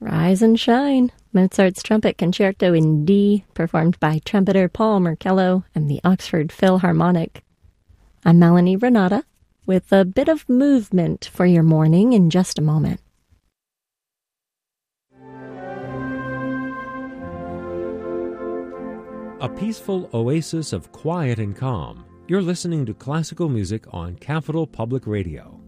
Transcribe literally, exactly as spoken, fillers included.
Rise and Shine, Mozart's Trumpet Concerto in D, performed by trumpeter Paul Merkello and the Oxford Philharmonic. I'm Melanie Renata, with a bit of movement for your morning in just a moment. A peaceful oasis of quiet and calm. You're listening to classical music on Capital Public Radio.